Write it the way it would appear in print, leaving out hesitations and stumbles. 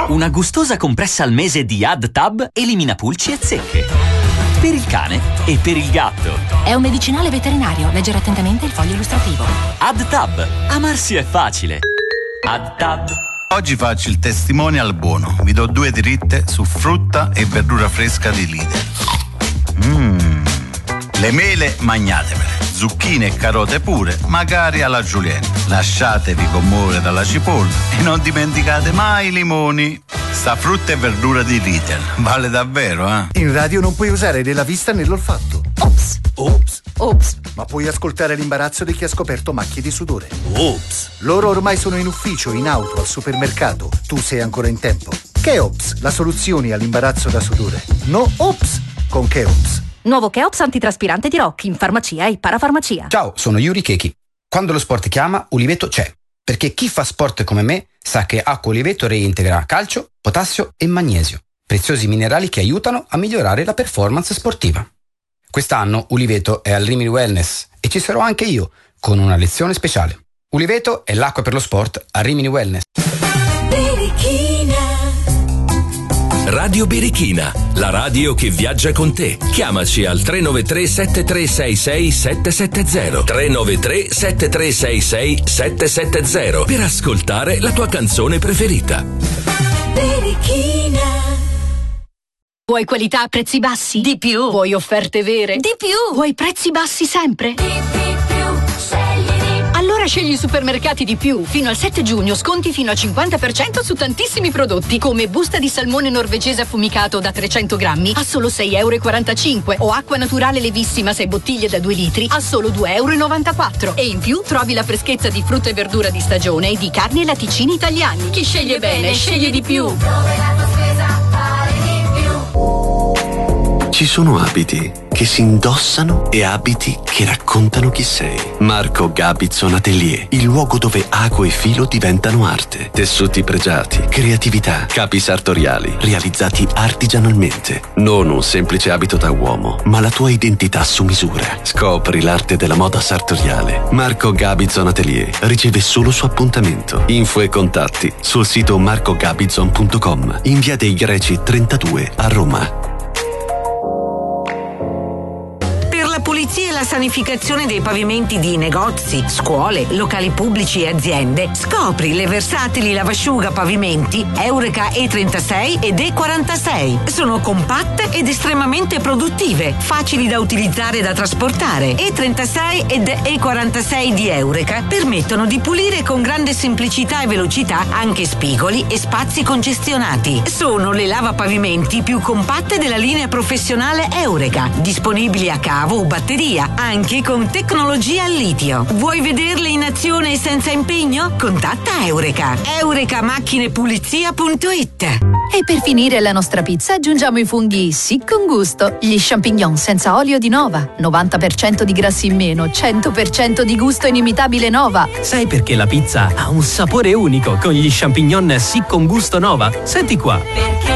Una gustosa compressa al mese di AdTab elimina pulci e zecche. Per il cane e per il gatto. È un medicinale veterinario. Leggere attentamente il foglio illustrativo. AdTab. Amarsi è facile. AdTab. Oggi faccio il testimonial buono. Vi do 2 dritte su frutta e verdura fresca di Lidl. Le mele magnatevele, zucchine e carote pure, magari alla julienne. Lasciatevi commuovere dalla cipolla e non dimenticate mai i limoni. Sta frutta e verdura di Lidl vale davvero, eh? In radio non puoi usare né la vista né l'olfatto. Ops. Ops. Ops. Ma puoi ascoltare l'imbarazzo di chi ha scoperto macchie di sudore. Ops. Loro ormai sono in ufficio, in auto, al supermercato. Tu sei ancora in tempo. Cheops, la soluzione all'imbarazzo da sudore. No ops con Cheops. Nuovo Cheops antitraspirante di Rock in farmacia e parafarmacia. Ciao, sono Yuri Keki. Quando lo sport chiama, Uliveto c'è. Perché chi fa sport come me sa che acqua Uliveto reintegra calcio, potassio e magnesio. Preziosi minerali che aiutano a migliorare la performance sportiva. Quest'anno Uliveto è al Rimini Wellness e ci sarò anche io con una lezione speciale. Uliveto è l'acqua per lo sport a Rimini Wellness. Radio Berichina, la radio che viaggia con te. Chiamaci al 393 7366 770 393 7366 770 per ascoltare la tua canzone preferita. Berichina. Vuoi qualità a prezzi bassi? Di più. Vuoi offerte vere? Di più. Vuoi prezzi bassi sempre? Di più. Scegli di più. Allora scegli i supermercati Di Più. Fino al 7 giugno sconti fino al 50% su tantissimi prodotti, come busta di salmone norvegese affumicato da 300 grammi a solo 6,45 € o acqua naturale levissima 6 bottiglie da 2 litri a solo 2,94 €. E in più trovi la freschezza di frutta e verdura di stagione e di carni e latticini italiani. Chi sceglie bene, sceglie Di Più. Dove la tua spesa vale di più. Ci sono abiti che si indossano e abiti che raccontano chi sei. Marco Gabizon Atelier, il luogo dove ago e filo diventano arte. Tessuti pregiati, creatività, capi sartoriali, realizzati artigianalmente. Non un semplice abito da uomo, ma la tua identità su misura. Scopri l'arte della moda sartoriale. Marco Gabizon Atelier riceve solo su appuntamento. Info e contatti sul sito marcogabizon.com in via dei Greci 32 a Roma. Pulizia e la sanificazione dei pavimenti di negozi, scuole, locali pubblici e aziende, scopri le versatili lavasciuga pavimenti Eureka E36 ed E46. Sono compatte ed estremamente produttive, facili da utilizzare e da trasportare. E36 ed E46 di Eureka permettono di pulire con grande semplicità e velocità anche spigoli e spazi congestionati. Sono le lavapavimenti più compatte della linea professionale Eureka, disponibili a cavo o batteria, anche con tecnologia al litio. Vuoi vederle in azione e senza impegno? Contatta Eureka. eurecamachinepulizia.it. E per finire la nostra pizza aggiungiamo i funghi sì con gusto. Gli champignon senza olio di Nova. 90% di grassi in meno, 100% di gusto inimitabile Nova. Sai perché la pizza ha un sapore unico con gli champignon sì con gusto Nova? Senti qua.